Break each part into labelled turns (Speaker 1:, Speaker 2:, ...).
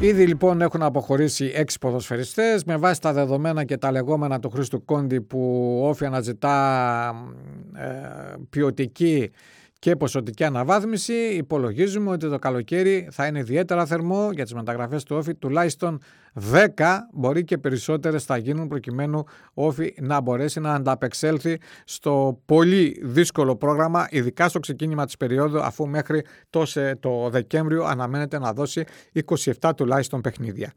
Speaker 1: Ήδη λοιπόν έχουν αποχωρήσει 6 ποδοσφαιριστές με βάση τα δεδομένα και τα λεγόμενα του Χρήστου Κόντι, που Όφη αναζητά ποιοτική και ποσοτική αναβάθμιση. Υπολογίζουμε ότι το καλοκαίρι θα είναι ιδιαίτερα θερμό για τις μεταγραφές του Όφη. Τουλάχιστον 10, μπορεί και περισσότερες θα γίνουν, προκειμένου ο Όφη να μπορέσει να ανταπεξέλθει στο πολύ δύσκολο πρόγραμμα, ειδικά στο ξεκίνημα της περίοδου, αφού μέχρι το Δεκέμβριο αναμένεται να δώσει 27 τουλάχιστον παιχνίδια.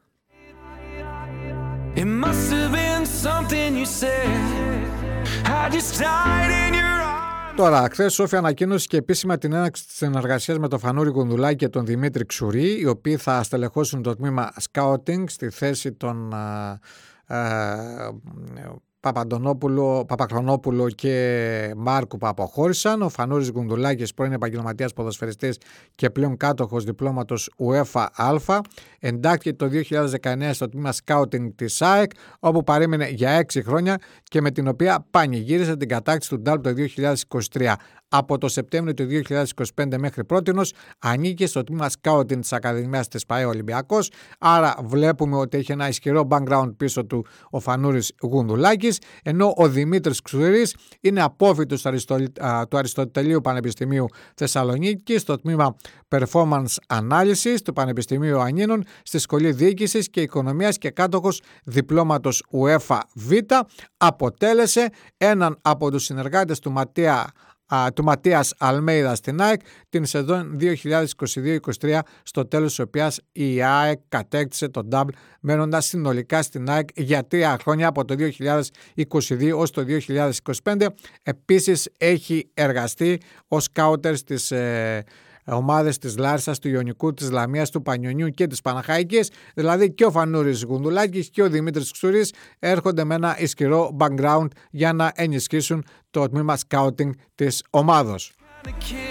Speaker 1: Τώρα, χθες ο Όφη ανακοίνωσε και επίσημα την έναρξη της συνεργασίας με τον Φανούρη Γουνδουλάκη και τον Δημήτρη Ξουρί, οι οποίοι θα στελεχώσουν το τμήμα Scouting στη θέση των Παπαχρονόπουλο και Μάρκου που αποχώρησαν. Ο Φανούρης Γουνδουλάκης, πρώην επαγγελματίας ποδοσφαιριστής και πλέον κάτοχος διπλώματος UEFA Α, εντάχθηκε το 2019 στο τμήμα Scouting της ΑΕΚ, όπου παρέμεινε για 6 χρόνια και με την οποία πανηγύρισε την κατάκτηση του ντάλ το 2023. Από το Σεπτέμβριο του 2025 μέχρι πρότινος ανήκε στο τμήμα Scouting της Ακαδημίας της ΠΑΕ Ολυμπιακός, άρα βλέπουμε ότι έχει ένα ισχυρό background πίσω του ο Φανούρης Γουνδουλάκης, ενώ ο Δημήτρης Ξουρής είναι απόφοιτος του Αριστοτελείου Πανεπιστημίου Θεσσαλονίκης στο τμήμα Performance Analysis του Πανεπιστημίου Ανίνων στη Σχολή Διοίκησης και Οικονομίας και κάτοχος διπλώματος UEFA Β. Αποτέλεσε έναν από τους συνεργάτες του Ματίας Αλμέιδα στην ΑΕΚ την σεζόν 2022-23, στο τέλος της οποίας η ΑΕΚ κατέκτησε τον double, μένοντας συνολικά στην ΑΕΚ για 3 χρόνια από το 2022 ως το 2025. Επίσης έχει εργαστεί ως σκάουτερ στις ομάδες της Λάρισσας, του Ιωνικού, της Λαμίας, του Πανιωνιού και της Παναχαϊκής. Δηλαδή και ο Φανούρης Γουνδουλάκης και ο Δημήτρης Ξουρής έρχονται με ένα ισχυρό background για να ενισχύσουν το τμήμα scouting της ομάδος.